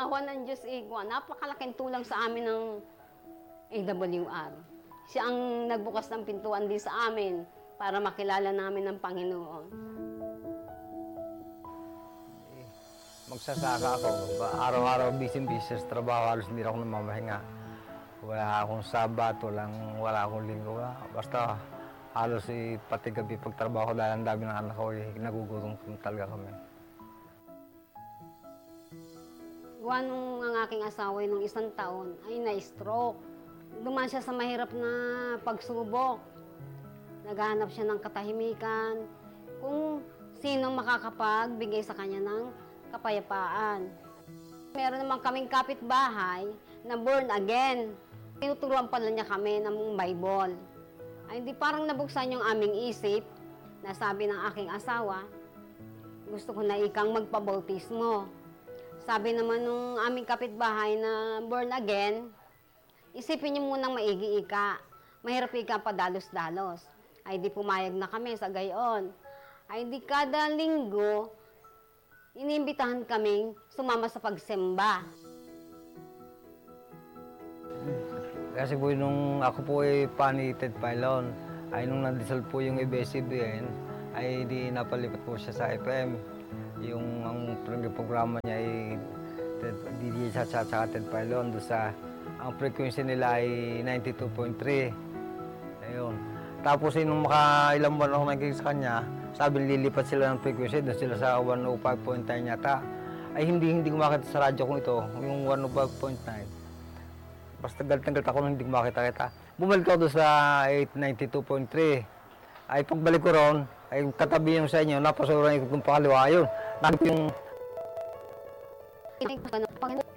awa ng Diyos, napakalaking tulong sa amin ng AWR. Siya ang nagbukas ng pintuan din sa amin para makilala namin ng Panginoon. Magsasaka ako. Araw-araw busy-busy sa trabaho, halos hindi ako namamahinga. Wala akong Sabat, wala akong Linggo. Basta halos pati gabi pagtrabaho dahil ang dami ng anak ko, nagugutom talaga kami. Gawa nung ang aking asawa nung 1 taon ay na-stroke. Dumaan siya sa mahirap na pagsubok. Naghahanap siya ng katahimikan. Kung sino makakapagbigay sa kanya ng kapayapaan. Meron naman kaming kapitbahay na born again. Tinuturuan pala niya kami ng Bible. Ay hindi parang nabuksan yung aming isip na sabi ng aking asawa, gusto ko na ikang magpabautismo. Sabi naman nung aming kapitbahay na born again, isipin niyo munang maigi ika. Mahirap ika padalos-dalos. Ay di pumayag na kami sa gayon. Ay di kada linggo, iniimbitahan kaming sumama sa pagsimba. Kasi po nung ako po ay panited pylon, ay nung nandisal po yung ABS-CBN, ay di napalipat po siya sa FM. Yung ang programa niya ay DJ sa Ted Pylon, doon sa ang frequency nila ay 92.3. Ayun. Tapos nung ilang buwan ako naging sa kanya, sabi lilipat sila ng frequency, doon sila sa 105.9 yata. Ay hindi ko makita sa radyo kong ito, yung 105.9. Basta galit ako nung hindi ko makita. Bumalik ako doon sa 892.3. Ay pagbalik ko ron, ay katabi yung sa inyo, napasuran ko kung pakaliwa yun. Nakita yung